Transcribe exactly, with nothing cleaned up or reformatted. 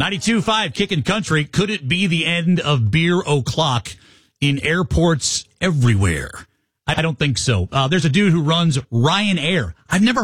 ninety-two point five Kickin' Country. Could it be the end of beer o'clock in airports everywhere? I don't think so. Uh, there's a dude who runs Ryan Air. I've never